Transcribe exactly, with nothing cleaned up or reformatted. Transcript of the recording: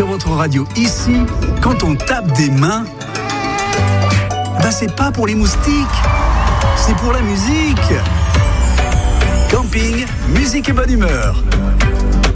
sur votre radio. Ici, quand on tape des mains, ben c'est pas pour les moustiques, c'est pour la musique. Camping, musique et bonne humeur.